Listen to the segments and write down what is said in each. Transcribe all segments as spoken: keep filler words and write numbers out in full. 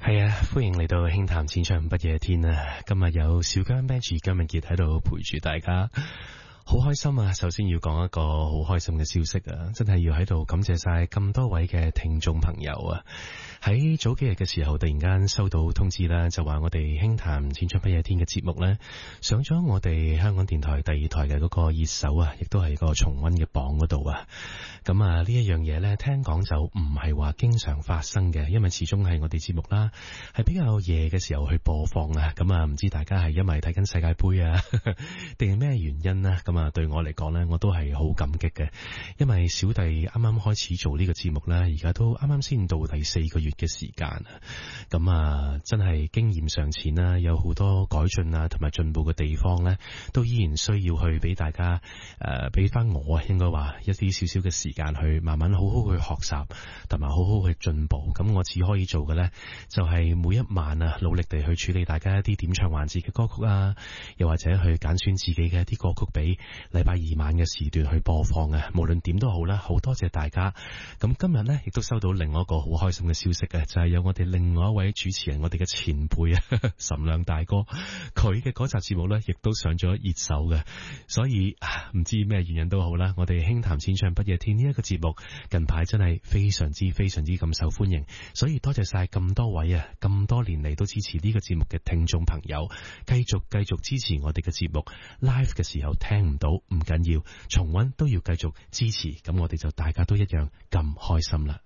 係啊，歡迎嚟到輕談淺唱不夜天啊！今日有小姜 Benji 姜文傑喺度陪住大家。好開心啊！首先要講一個好開心嘅消息啊！真係要喺度感謝晒咁多位嘅聽眾朋友啊！喺早幾日嘅時候，突然間收到通知啦，就話我哋輕談淺唱不夜天嘅節目呢，上咗我哋香港電台第二台嘅嗰個熱搜啊，亦都係個重溫嘅榜嗰度啊！咁啊，呢一樣嘢呢，聽講就唔係話經常發生嘅，因為始終係我哋節目啦，係比較夜嘅時候去播放啊！咁啊，唔知大家係因為睇緊世界盃啊，定係咩原因呢？咁啊，對我嚟講呢，我都係好感激嘅，因為小弟啱啱開始做呢個節目啦，而家都啱啱先到第四個月嘅時間啊，咁啊，真係經驗尚淺啦，有好多改進啊，同埋進步嘅地方呢，都依然需要去俾大家誒，俾翻我啊，應該話一啲少少嘅時間去慢慢好好去學習，同埋好好去進步。咁我只可以做嘅呢，就係每一晚啊，努力地去處理大家一啲點唱環節嘅歌曲啊，又或者去揀選自己嘅一啲歌曲俾禮拜二晚嘅時段去播放啊。無論點都好啦，好多謝大家。咁今日呢，亦都收到另外一個好開心嘅消息啊，就係有我哋另外一位主持人，我哋嘅前輩啊，岑亮大哥，佢嘅嗰集節目呢，亦都上咗熱搜嘅。所以唔知咩原因都好啦，我哋輕談淺唱不夜天呢一個節目近排真係非常之非常之咁受歡迎，所以多謝晒咁多位啊，咁多年嚟都支持呢個節目嘅聽眾朋友，繼續繼續支持我哋嘅節目。 live 嘅時候聽唔到唔緊要，重溫都要繼續支持，咁我哋就大家都一樣咁開心啦。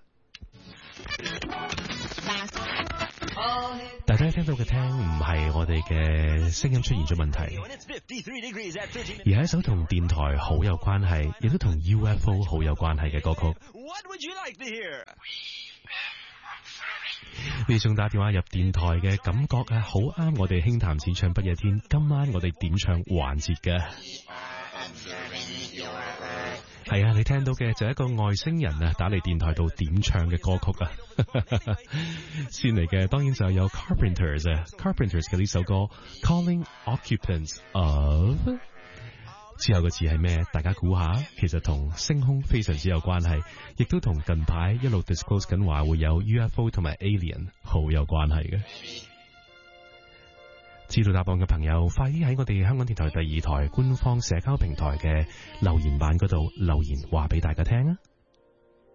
大家聽到嘅聽唔係我哋嘅聲音出現咗問題，而係一首同電台好有關係，亦都同 U F O 好有關係嘅歌曲。你仲打電話入電台嘅感覺啊，好啱我哋輕談淺唱不夜天今晚我哋點唱環節嘅。係啊，你聽到嘅就係一個外星人啊打嚟電台度點唱嘅歌曲啊。先嚟嘅當然就有 Carpenters 啊 Carpenters 嘅呢首歌 Calling Occupants of， 之後個字係咩？大家估下，其實同星空非常之有關係，亦都同近排一路 disclose 緊話會有 U F O 同埋 Alien 好有關係嘅。知道答案嘅朋友，快啲喺我哋香港電台第二台官方社交平台嘅留言版嗰度留言話俾大家聽啊！